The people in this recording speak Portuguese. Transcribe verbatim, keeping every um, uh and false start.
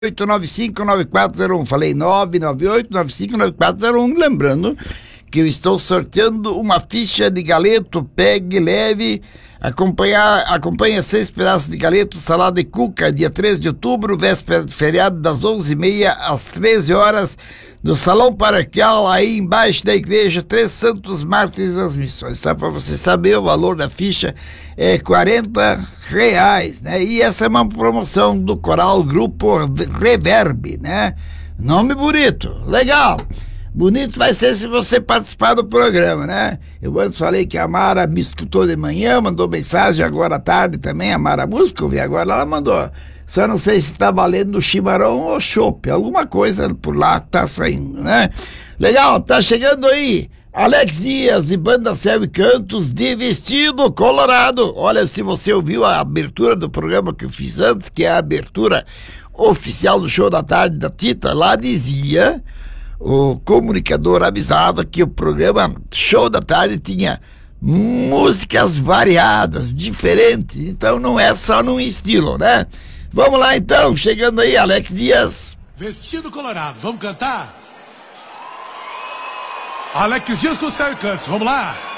oito nove cinco nove quatro zero um. Falei nove nove oito nove cinco nove quatro zero um. Lembrando que eu estou sorteando uma ficha de galeto. Pegue leve. Acompanhar, acompanha seis pedaços de galeto, salada e cuca, dia três de outubro, véspera de feriado, das onze e meia às treze horas, no Salão Paroquial, aí embaixo da igreja Três Santos Mártires das Missões. Só para você saber, o valor da ficha é quarenta reais, né? E essa é uma promoção do Coral Grupo Reverb, né? Nome bonito, legal. Bonito vai ser se você participar do programa, né? Eu antes falei que a Mara me escutou de manhã, mandou mensagem agora à tarde também, a Mara Muscov, agora ela mandou. Só não sei se tá valendo o chimarrão ou chopp, alguma coisa por lá tá saindo, né? Legal, tá chegando aí Alex Dias e Banda Céu e Cantos de Vestido Colorado. Olha, se você ouviu a abertura do programa que eu fiz antes, que é a abertura oficial do Show da Tarde da Tita, lá dizia... O comunicador avisava que o programa Show da Tarde tinha músicas variadas, diferentes, então não é só num estilo, né? Vamos lá então, chegando aí, Alex Dias. Vestido Colorado, vamos cantar? Alex Dias com Céu e Cantos, vamos lá?